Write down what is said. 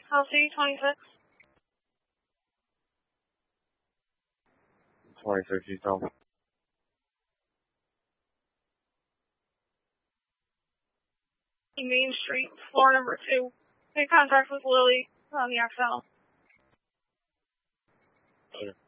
Chelsea, 26. 26, you tell me. Main Street, floor number 2. Make contact with Lily on the XL. Okay.